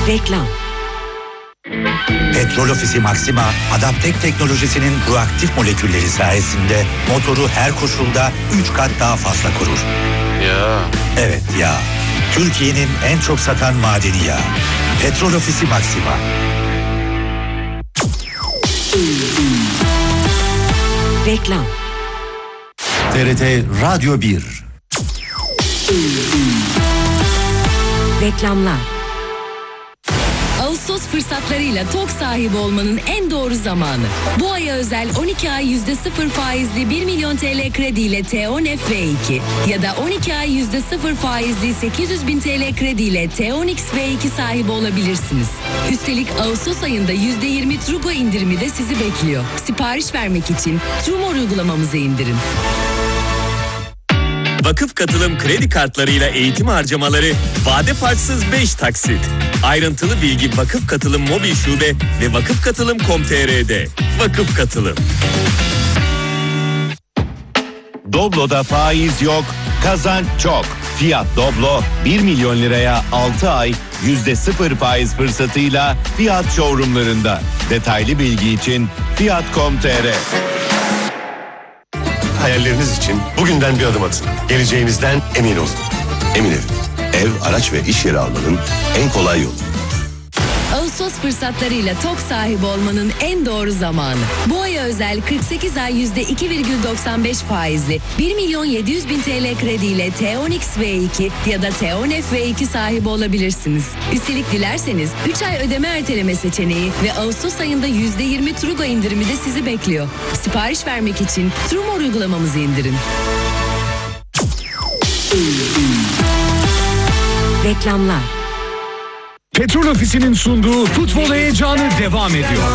Reklam. Petrol Ofisi Maxima, Adaptek teknolojisinin proaktif molekülleri sayesinde motoru her koşulda 3 kat daha fazla korur. Ya. Evet ya. Türkiye'nin en çok satan madeni yağı. Petrol Ofisi Maxima. Reklam. TRT Radyo 1. Reklamlar. Ağustos fırsatlarıyla TOG sahibi olmanın en doğru zamanı. Bu aya özel 12 ay %0 faizli 1 milyon TL krediyle T10 FV2 ya da 12 ay %0 faizli 800 bin TL krediyle T10 XV2 sahibi olabilirsiniz. Üstelik Ağustos ayında %20 Trugo indirimi de sizi bekliyor. Sipariş vermek için Trumor uygulamamızı indirin. Vakıf Katılım kredi kartlarıyla eğitim harcamaları vade farksız 5 taksit. Ayrıntılı bilgi Vakıf Katılım mobil şube ve vakıfkatılım.com.tr'de. Vakıf Katılım. Doblo'da faiz yok, kazanç çok. Fiat Doblo 1 milyon liraya 6 ay %0 faiz fırsatıyla Fiat showroomlarında. Detaylı bilgi için Fiat.com.tr. Hayalleriniz için bugünden bir adım atın. Geleceğinizden emin olun. Emin Ev, araç ve iş yeri almanın en kolay yolu. Ağustos fırsatlarıyla TOG sahibi olmanın en doğru zamanı. Bu aya özel 48 ay %2,95 faizli 1 milyon 700 bin TL krediyle T10 XV2 ya da T10 FV2 sahibi olabilirsiniz. Üstelik dilerseniz 3 ay ödeme erteleme seçeneği ve Ağustos ayında %20 Trugo indirimi de sizi bekliyor. Sipariş vermek için Trumor uygulamamızı indirin. Reklamlar. Petrol Ofisi'nin sunduğu futbol heyecanı devam ediyor.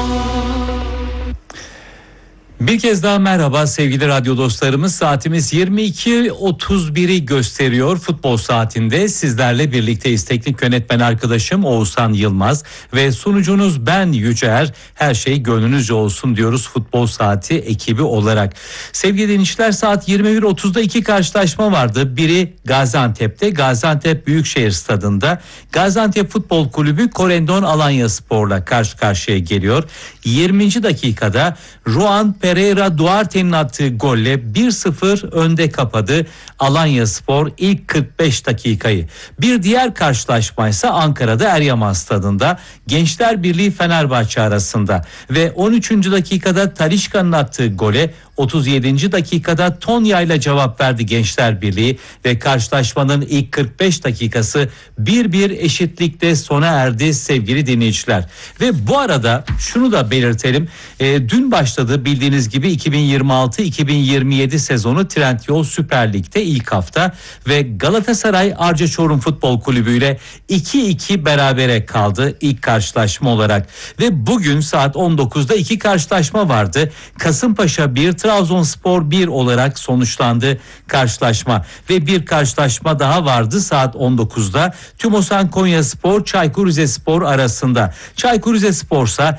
Bir kez daha merhaba sevgili radyo dostlarımız. Saatimiz 22.31'i gösteriyor. Futbol saatinde sizlerle birlikteyiz. Teknik yönetmen arkadaşım Oğuzhan Yılmaz ve sunucunuz ben Yüceer. Her şey gönlünüzce olsun diyoruz futbol saati ekibi olarak. Sevgili dinleyiciler, saat 21.30'da 2 karşılaşma vardı. Biri Gaziantep'te, Gaziantep Büyükşehir Stadı'nda. Gaziantep Futbol Kulübü Korendon Alanyaspor'la karşı karşıya geliyor. 20. dakikada Juan Pereira Duarte'nin attığı golle 1-0 önde kapadı Alanyaspor ilk 45 dakikayı. Bir diğer karşılaşma ise Ankara'da Eryaman Stadı'nda Gençler Birliği Fenerbahçe arasında ve 13. dakikada Talisca'nın attığı gole 37. dakikada Tonya ile cevap verdi Gençler Birliği ve karşılaşmanın ilk 45 dakikası 1-1 eşitlikte sona erdi sevgili dinleyiciler. Ve bu arada şunu da belirtelim. Dün başladı bildiğiniz gibi 2026-2027 sezonu Trendyol Süper Lig'de ilk hafta ve Galatasaray Arca Çorum Futbol Kulübü ile 2-2 berabere kaldı ilk karşılaşma olarak. Ve bugün saat 19'da 2 karşılaşma vardı. Kasımpaşa 1, Trabzonspor 1 olarak sonuçlandı karşılaşma ve bir karşılaşma daha vardı saat 19'da Tümosan Konyaspor Çaykur Rizespor arasında. Çaykur Rizespor ise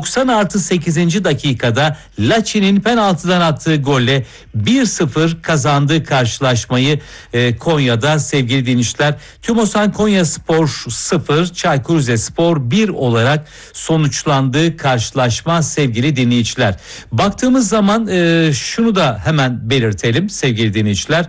90+8. dakikada Laçin'in penaltıdan attığı golle 1-0 kazandı karşılaşmayı Konya'da sevgili dinleyiciler. Tümosan Konyaspor 0, Çaykur Rizespor 1 olarak sonuçlandı karşılaşma sevgili dinleyiciler. Baktığımız zaman şunu da hemen belirtelim sevgili dinleyiciler.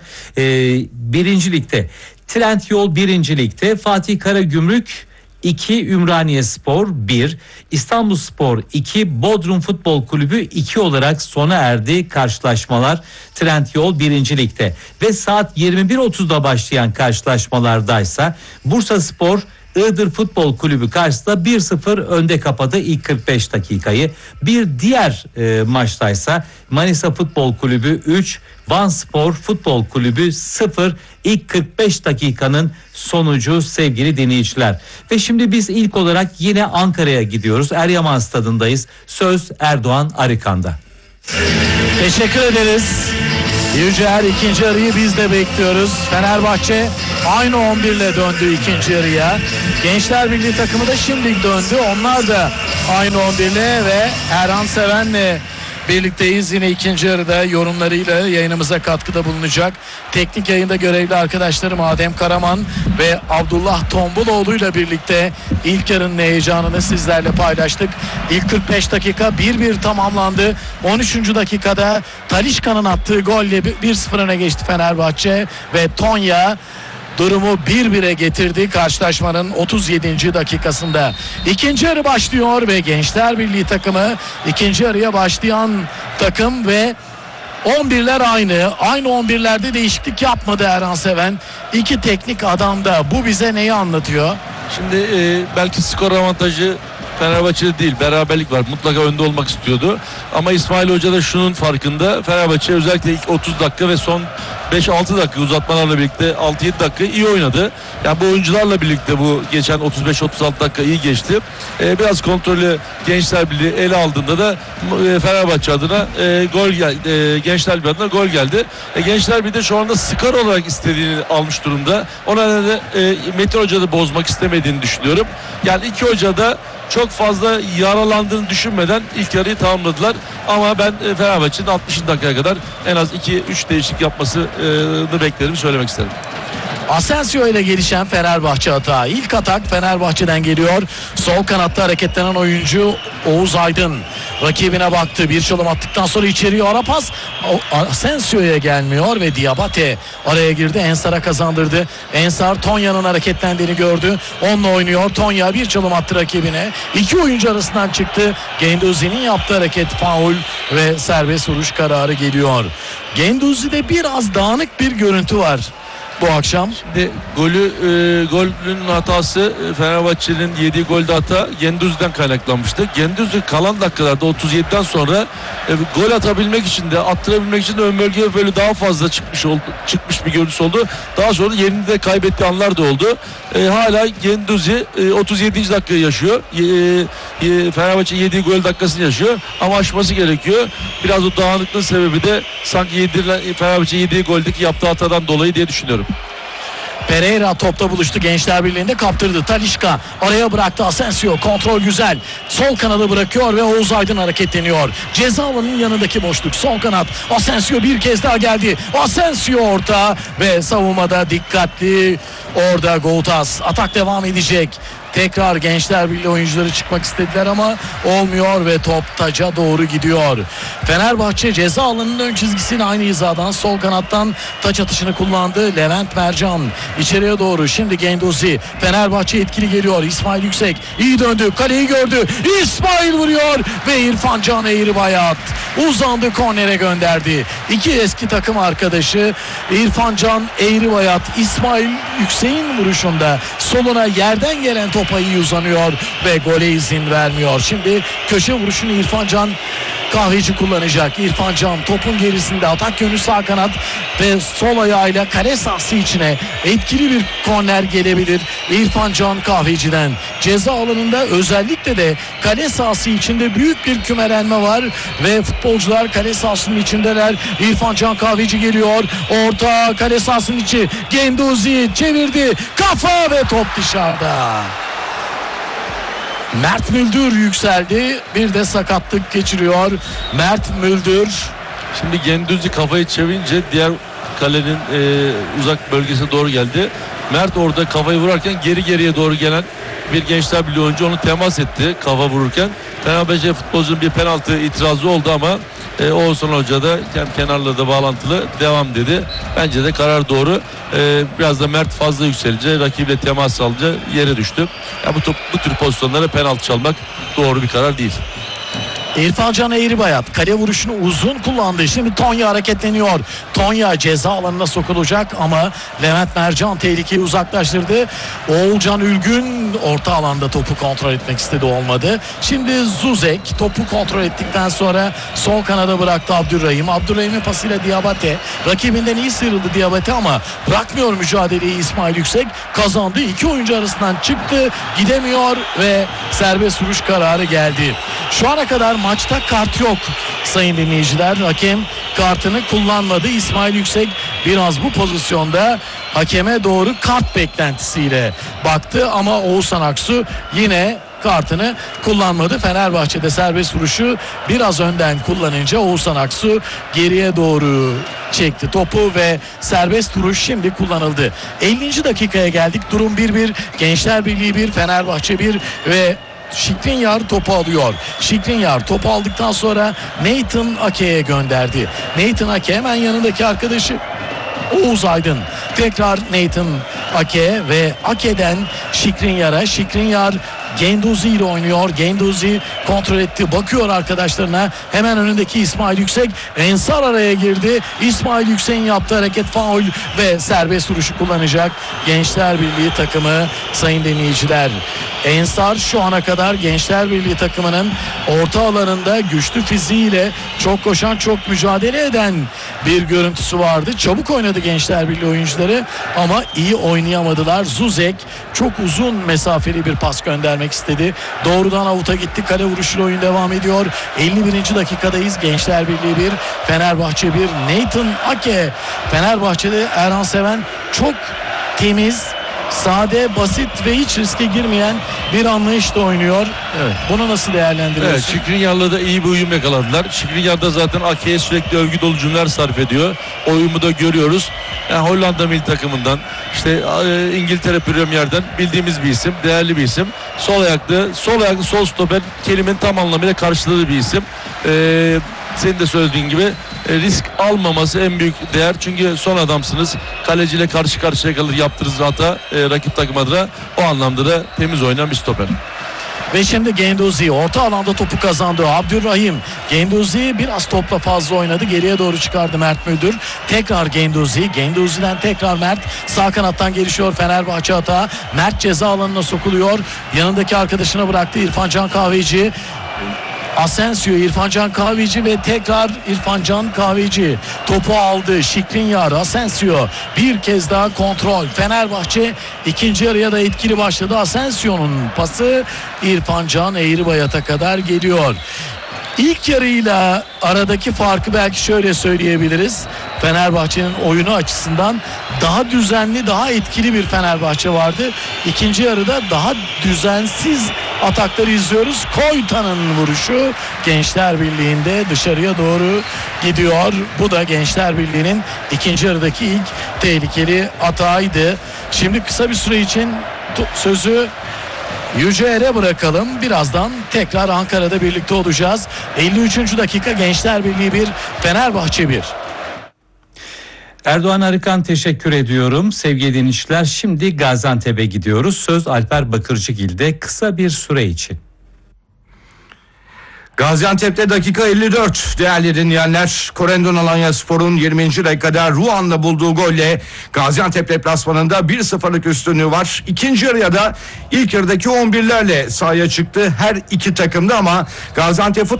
1. Lig'de Trendyol 1. Lig'de Fatih Karagümrük 2, Ümraniyespor 1, İstanbulspor 2, Bodrum Futbol Kulübü 2 olarak sona erdi karşılaşmalar Trendyol 1. Lig'de. Ve saat 21.30'da başlayan karşılaşmalardaysa Bursaspor Iğdır Futbol Kulübü karşısında 1-0 önde kapadı ilk 45 dakikayı. Bir diğer maçtaysa Manisa Futbol Kulübü 3, Vanspor Futbol Kulübü 0 ilk 45 dakikanın sonucu sevgili dinleyiciler. Ve şimdi biz ilk olarak yine Ankara'ya gidiyoruz. Eryaman Stadı'ndayız. Söz Erdoğan Arıkan'da. Teşekkür ederiz. Yüceer ikinci yarıyı biz de bekliyoruz. Fenerbahçe aynı 11 ile döndü ikinci yarıya. Gençler Birliği takımı da şimdi döndü. Onlar da aynı 11 ile ve Erhan Seven'le birlikteyiz. Yine ikinci yarıda yorumlarıyla yayınımıza katkıda bulunacak teknik yayında görevli arkadaşlarım Adem Karaman ve Abdullah Tombuloğlu ile birlikte ilk yarının heyecanını sizlerle paylaştık. İlk 45 dakika 1-1 tamamlandı. 13. dakikada Talisca'nın attığı golle 1-0 öne geçti Fenerbahçe ve Tonya durumu 1-1'e getirdi karşılaşmanın 37. dakikasında. İkinci yarı başlıyor ve Gençler Birliği takımı ikinci yarıya başlayan takım ve 11'ler aynı. Aynı 11'lerde değişiklik yapmadı Erhan Seven. İki teknik adam da. Bu bize neyi anlatıyor? Şimdi belki skor avantajı Fenerbahçe'de değil, beraberlik var. Mutlaka önde olmak istiyordu. Ama İsmail Hoca da şunun farkında. Fenerbahçe özellikle ilk 30 dakika ve son 5-6 dakika uzatmalarla birlikte 6-7 dakika iyi oynadı. Yani bu oyuncularla birlikte bu geçen 35-36 dakika iyi geçti. Biraz kontrolü Gençler Birliği ele aldığında da Fenerbahçe adına gol geldi. Gençler Birliği adına gol geldi. Gençler Birliği de şu anda skor olarak istediğini almış durumda. O nedenle Metin Hoca da bozmak istemediğini düşünüyorum. Yani iki hoca da çok fazla yaralandığını düşünmeden ilk yarıyı tamamladılar. Ama ben Fenerbahçe'nin 60. dakikaya kadar en az 2-3 değişiklik yapmasını beklerim, söylemek isterim. Asensio ile gelişen Fenerbahçe hata. İlk atak Fenerbahçe'den geliyor. Sol kanatta hareketlenen oyuncu Oğuz Aydın rakibine baktı. Bir çalım attıktan sonra içeriye ara pas Asensio'ya gelmiyor ve Diabate araya girdi. Ensar'a kazandırdı. Ensar Tonya'nın hareketlendiğini gördü. Onunla oynuyor. Tonya bir çalım attı rakibine. İki oyuncu arasından çıktı. Genduzi'nin yaptığı hareket faul ve serbest vuruş kararı geliyor. Genduzi'de biraz dağınık bir görüntü var bu akşam. Şimdi golün hatası Fenerbahçe'nin yediği golde hata Genduzi'den kaynaklanmıştı. Genduzi kalan dakikalarda 37'den sonra gol atabilmek için de attırabilmek için de ön bölgeye böyle daha fazla çıkmış bir görüntüsü oldu. Daha sonra yerini de kaybettiği anlar da oldu. Hala Genduzi 37. dakikayı yaşıyor. Fenerbahçe yediği gol dakikasını yaşıyor ama aşması gerekiyor. Biraz o dağınıklığın sebebi de sanki Fenerbahçe yediği goldeki yaptığı hatadan dolayı diye düşünüyorum. Pereira topta buluştu, Gençler Birliği'nde kaptırdı. Talisca araya bıraktı. Asensio kontrol güzel. Sol kanadı bırakıyor ve Oğuz Aydın hareketleniyor. Ceza alanının yanındaki boşluk. Sol kanat. Asensio bir kez daha geldi. Asensio orta ve savunmada dikkatli. Orada Goutas. Atak devam edecek. Tekrar Gençler Birliği oyuncuları çıkmak istediler ama olmuyor ve top taca doğru gidiyor. Fenerbahçe ceza alanının ön çizgisine aynı hizadan sol kanattan taç atışını kullandı. Levent Mercan içeriye doğru. Şimdi Genduzi. Fenerbahçe etkili geliyor. İsmail Yüksek iyi döndü. Kaleyi gördü. İsmail vuruyor ve İrfan Can Eğribayat uzandı, kornere gönderdi. İki eski takım arkadaşı İrfan Can Eğribayat İsmail Yüksek'in vuruşunda soluna yerden gelen topa iyi uzanıyor ve gole izin vermiyor. Şimdi köşe vuruşunu İrfan Can Kahveci kullanacak. İrfan Can topun gerisinde, atak yönü sağ kanat ve sol ayağıyla kale sahası içine etkili bir korner gelebilir İrfan Can Kahveci'den. Ceza alanında özellikle de kale sahası içinde büyük bir kümelenme var ve futbolcular kale sahasının içindeler. İrfan Can Kahveci geliyor. Orta kale sahasının içi. Genduzi çevirdi. Kafa ve top dışarıda. Mert Müldür yükseldi. Bir de sakatlık geçiriyor Mert Müldür. Şimdi Genduzi kafayı çevirince diğer kalenin uzak bölgesine doğru geldi. Mert orada kafayı vurarken geriye doğru gelen bir Gençler Birliği oyuncu onu temas etti kafa vururken. Fenerbahçe futbolcunun bir penaltı itirazı oldu ama Oğuzhan Hoca da kenarla da bağlantılı devam dedi. Bence de karar doğru. Biraz da Mert fazla yükselince, rakiple temas alınca yere düştü. Ya bu tür pozisyonlara penaltı çalmak doğru bir karar değil. İrfan Can Eğribayat kale vuruşunu uzun kullandı. Şimdi Tonya hareketleniyor. Tonya ceza alanına sokulacak ama Levent Mercan tehlikeyi uzaklaştırdı. Oğulcan Ülgün orta alanda topu kontrol etmek istedi, olmadı. Şimdi Zuzek topu kontrol ettikten sonra sol kanada bıraktı Abdurrahim. Abdurrahim'in pasıyla Diabate. Rakibinden iyi sıyrıldı Diabate ama bırakmıyor mücadeleyi İsmail Yüksek. Kazandı. İki oyuncu arasından çıktı. Gidemiyor ve serbest vuruş kararı geldi. Şu ana kadar maçta kart yok sayın dinleyiciler. Hakem kartını kullanmadı. İsmail Yüksek biraz bu pozisyonda hakeme doğru kart beklentisiyle baktı ama Oğuzhan Aksu yine kartını kullanmadı. Fenerbahçe'de serbest vuruşu biraz önden kullanınca Oğuzhan Aksu geriye doğru çekti topu ve serbest vuruş şimdi kullanıldı. 50. dakikaya geldik. Durum 1-1. Gençler Birliği 1, Fenerbahçe 1 ve Skriniar topu alıyor. Skriniar topu aldıktan sonra Nathan Ake'ye gönderdi. Nathan Ake hemen yanındaki arkadaşı Oğuz Aydın. Tekrar Nathan Ake ve Ake'den Skriniar'a. Skriniar Genduzi ile oynuyor. Genduzi kontrol etti. Bakıyor arkadaşlarına. Hemen önündeki İsmail Yüksek. Ensar araya girdi. İsmail Yüksek'in yaptığı hareket faul ve serbest vuruşu kullanacak Gençler Birliği takımı sayın dinleyiciler. Ensar şu ana kadar Gençler Birliği takımının orta alanında güçlü fiziğiyle çok koşan, çok mücadele eden bir görüntüsü vardı. Çabuk oynadı Gençler Birliği oyuncuları ama iyi oynayamadılar. Zuzek çok uzun mesafeli bir pas göndermek istedi. Doğrudan avuta gitti. Kale vuruşuyla oyun devam ediyor. 51. dakikadayız. Gençler Birliği 1, Fenerbahçe 1. Nathan Ake. Fenerbahçe'de Erhan Seven çok temiz, sade, basit ve hiç riske girmeyen bir anlayışla oynuyor. Evet. Bunu nasıl değerlendiriyorsun? Evet, Skriniar'la da iyi bir uyum yakaladılar. Skriniar da zaten Ake'ye sürekli övgü dolu cümleler sarf ediyor. O uyumu da görüyoruz. Yani Hollanda milli takımından, işte İngiltere Premier'den bildiğimiz bir isim, değerli bir isim. Sol ayaklı, sol stoper kelimenin tam anlamıyla karşıladığı bir isim. Senin de söylediğin gibi risk almaması en büyük değer. Çünkü son adamsınız. Kaleciyle karşı karşıya kalır, yaptığınız hata rakip takım adına, o anlamda da temiz oynayan bir stoper. Ve şimdi Genduzi orta alanda topu kazandı. Abdurrahim. Genduzi biraz topla fazla oynadı. Geriye doğru çıkardı Mert Müldür. Tekrar Genduzi. Genduzi'den tekrar Mert. Sağ kanattan gelişiyor Fenerbahçe hata. Mert ceza alanına sokuluyor. Yanındaki arkadaşına bıraktı İrfan Can Kahveci. Asensio, İrfan Can Kahveci ve tekrar İrfan Can Kahveci topu aldı. Skriniar, Asensio bir kez daha kontrol. Fenerbahçe ikinci yarıya da etkili başladı. Asensio'nun pası İrfan Can Eğribayat'a kadar geliyor. İlk yarıyla aradaki farkı belki şöyle söyleyebiliriz. Fenerbahçe'nin oyunu açısından daha düzenli, daha etkili bir Fenerbahçe vardı. İkinci yarıda daha düzensiz atakları izliyoruz. Koyta'nın vuruşu Gençler Birliği'nde dışarıya doğru gidiyor. Bu da Gençler Birliği'nin ikinci yarıdaki ilk tehlikeli atağıydı. Şimdi kısa bir süre için sözü Yüce Er'e bırakalım. Birazdan tekrar Ankara'da birlikte olacağız. 53. dakika Gençler Birliği 1, Fenerbahçe 1. Erdoğan Arıkan teşekkür ediyorum. Sevgili dinleyiciler, şimdi Gaziantep'e gidiyoruz. Söz Alper Bakırcıgil'de kısa bir süre için. Gaziantep'te dakika 54 değerli dinleyenler. Korendon Alanyaspor'un 20. dakikada Ruan'la bulduğu golle Gaziantep deplasmanında 1-0'lık üstünlüğü var. İkinci yarıya da ilk yarıdaki 11'lerle sahaya çıktı her iki takımda ama Gaziantep